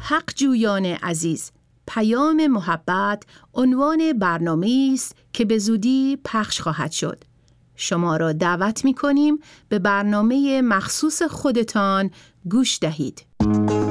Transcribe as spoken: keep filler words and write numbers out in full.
حق جویان عزیز، پیام محبت عنوان برنامه‌ای است که به زودی پخش خواهد شد. شما را دعوت می‌کنیم به برنامه مخصوص خودتان گوش دهید.